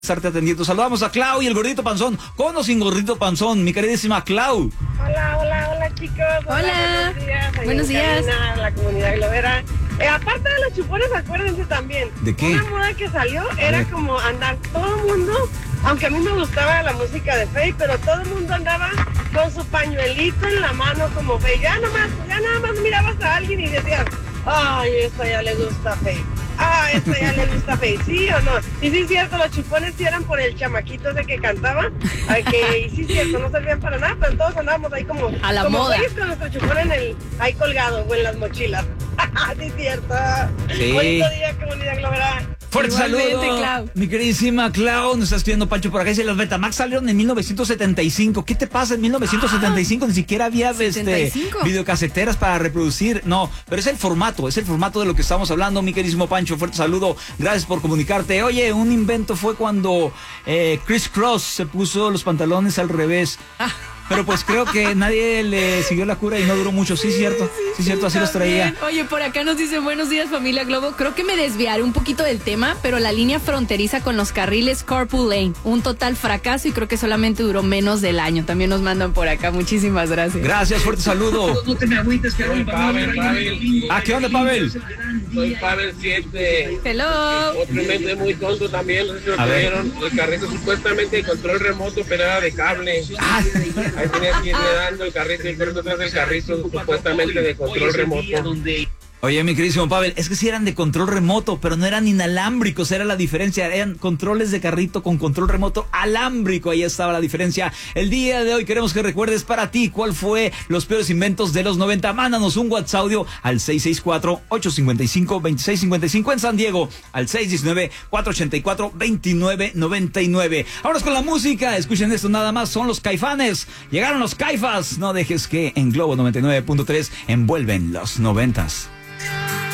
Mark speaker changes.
Speaker 1: Estarte atendiendo. Saludamos a Clau y el gordito panzón. ¿Con o sin gordito panzón? Mi queridísima Clau.
Speaker 2: Hola chicos.
Speaker 3: Hola.
Speaker 2: Buenos días. La comunidad globera. Aparte de los chupones, acuérdense también.
Speaker 1: ¿De qué?
Speaker 2: Una moda que salió era como andar todo el mundo, aunque a mí me gustaba la música de Faye, pero todo el mundo andaba con su pañuelito en la mano como Faye. Ya nada más mirabas a alguien y decías, ay, esta ya le gusta a Faye. Ah, esta ya le gusta a Faye, ¿sí o no? Y sí es cierto, los chupones sí eran por el chamaquito ese que cantaba, y sí es cierto, no servían para nada, pero todos andábamos ahí como
Speaker 3: a la moda,
Speaker 2: con nuestro chupón ahí colgado o en las mochilas. Sí es cierto.
Speaker 1: Sí.
Speaker 2: Bonito día, comunidad globera.
Speaker 1: Fuerte saludo,
Speaker 3: Clau.
Speaker 1: Mi queridísima Clau, nos está escribiendo Pancho por acá. Dice, los Betamax salieron en 1975. ¿Qué te pasa en 1975? Ni siquiera había videocaseteras para reproducir. No, pero es el formato de lo que estamos hablando, mi queridísimo Pancho. Fuerte saludo, gracias por comunicarte. Oye, un invento fue cuando Chris Cross se puso los pantalones al revés. Pero pues creo que nadie le siguió la cura y no duró mucho. Sí, cierto, así los traía.
Speaker 3: Oye, por acá nos dicen, buenos días, familia Globo. Creo que me desviaré un poquito del tema, pero la línea fronteriza con los carriles Carpool Lane, un total fracaso y creo que solamente duró menos del año. También nos mandan por acá, muchísimas gracias.
Speaker 1: Gracias, fuerte saludo.
Speaker 4: No te me agüites, que
Speaker 5: Soy Pavel.
Speaker 1: ¿Qué onda, Pavel?
Speaker 5: Soy Pavel 7.
Speaker 3: Hello.
Speaker 5: Otro mente muy tonto también, no sé si lo tuvieron. El carrito supuestamente de control remoto, pero era de cable. Ahí tenías que irle dando el carrito y el carrito atrás del carrito supuestamente de control remoto.
Speaker 1: Oye, mi queridísimo Pavel, es que sí eran de control remoto, pero no eran inalámbricos, era la diferencia, eran controles de carrito con control remoto alámbrico, ahí estaba la diferencia. El día de hoy queremos que recuerdes para ti cuál fue los peores inventos de los 90. Mándanos un WhatsApp audio al 664-855-2655 en San Diego, al 619-484-2999. Vámonos con la música, escuchen esto nada más, son los Caifanes, llegaron los Caifas, no dejes que en Globo 99.3 envuelven los 90s.